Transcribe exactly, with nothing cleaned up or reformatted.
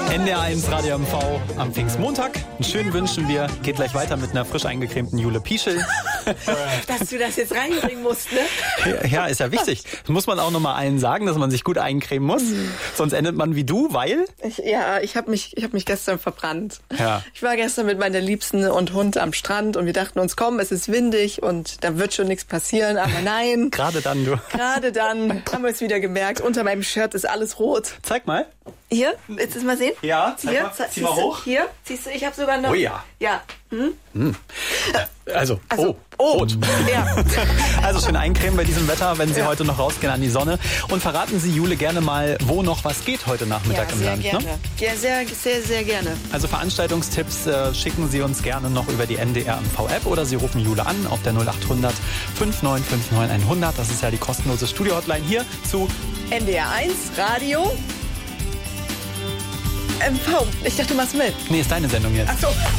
N D R eins Radio M V am Pfingstmontag. Einen schönen wünschen wir. Geht gleich weiter mit einer frisch eingecremten Jule Pieschel. Dass du das jetzt reinbringen musst, ne? Ja, ist ja wichtig. Das muss man auch nochmal allen sagen, dass man sich gut eincremen muss. Sonst endet man wie du, weil... Ich, ja, ich habe mich, ich hab mich gestern verbrannt. Ja. Ich war gestern mit meiner Liebsten und Hund am Strand und wir dachten uns, komm, es ist windig und da wird schon nichts passieren. Aber nein. Gerade dann, du. Gerade dann haben wir es wieder gemerkt. Unter meinem Shirt ist alles rot. Zeig mal. Hier, willst du es mal sehen? Ja, zeig Hier, mal. ze- Zieh mal siehst du? hoch. Hier, siehst du, ich habe sogar noch... Oh ja. Ja. Hm? Also, Also, oh, oh. rot. Ja. Also schön eincremen bei diesem Wetter, wenn Sie Ja. heute noch rausgehen an die Sonne. Und verraten Sie Jule gerne mal, wo noch was geht heute Nachmittag Ja, im sehr Land. gerne. Ne? Ja, sehr, sehr, sehr gerne. Also Veranstaltungstipps äh, schicken Sie uns gerne noch über die N D R M V-App oder Sie rufen Jule an auf der null acht hundert fünf neun fünf neun hundert. Das ist ja die kostenlose Studio-Hotline hier zu... N D R eins Radio M V. Ich dachte, du machst mit. Nee, ist deine Sendung jetzt. Ach so.